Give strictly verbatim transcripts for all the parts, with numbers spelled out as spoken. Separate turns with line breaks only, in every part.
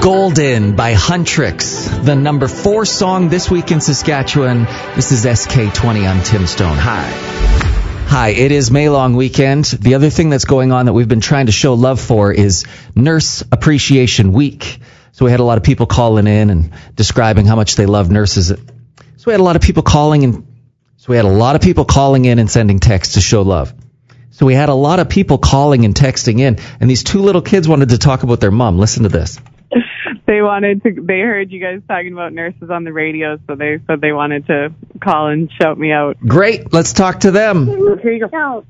Golden by Huntrix, the number four song this week in Saskatchewan. This is S K twenty. I'm Tim Stone. Hi. Hi, it is May Long weekend. The other thing that's going on that we've been trying to show love for is Nurse Appreciation Week. So we had a lot of people calling in and describing how much they love nurses. So we had a lot of people calling and so we had a lot of people calling in and sending texts to show love. So we had a lot of people calling and texting in, and these two little kids wanted to talk about their mom. Listen to this.
They wanted to. They heard you guys talking about nurses on the radio, so they said they wanted to call and shout me out.
Great. Let's talk to them.
Here you go.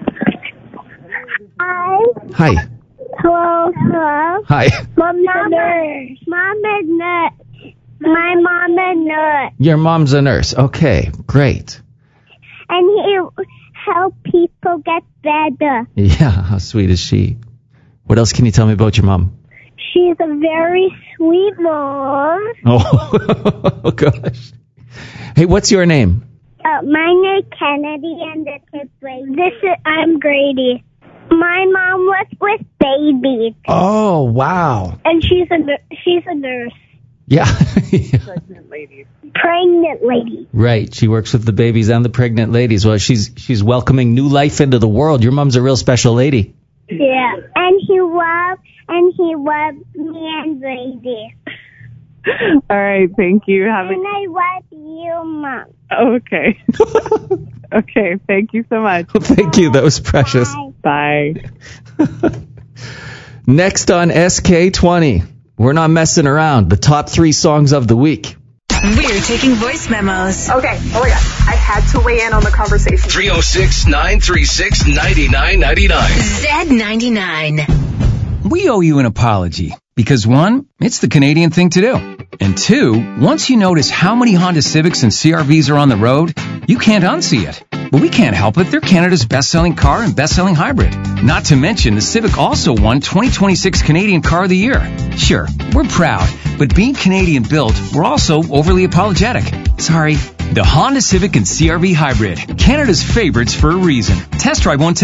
Hi.
Hi.
Hello. Hello.
Hi.
Mom's a nurse. Mom is nurse. My mom is nurse.
Your mom's a nurse. Okay, great.
And he help people get better.
Yeah, how sweet is she? What else can you tell me about your mom?
She's a very sweet mom.
Oh, gosh. Hey, what's your name?
Uh, my name's Kennedy, and this is Brady. This is, I'm Grady. My mom was with babies.
Oh, wow.
And she's a she's a nurse.
Yeah.
Pregnant ladies.
Pregnant lady.
Right. She works with the babies and the pregnant ladies. Well, she's she's welcoming new life into the world. Your mom's a real special lady.
Yeah. And he loved and he loved me and Brady.
All right. Thank you. Have
and
a-
I love you, Mom.
Okay. Okay. Thank you so much.
Thank you. That was precious.
Bye.
Bye.
Next on S K twenty. We're not messing around. The top three songs of the week.
We're taking voice memos.
Okay. Oh my God. I had to weigh in on the conversation.
three oh six, nine three six, nine nine nine nine.
Z ninety-nine.
We owe you an apology because, one, it's the Canadian thing to do. And two, once you notice how many Honda Civics and C R Vs are on the road, you can't unsee it. But we can't help it. They're Canada's best-selling car and best-selling hybrid. Not to mention, the Civic also won twenty twenty-six Canadian Car of the Year. Sure, we're proud, but being Canadian-built, we're also overly apologetic. Sorry. The Honda Civic and C R V Hybrid, Canada's favorites for a reason. Test drive one today.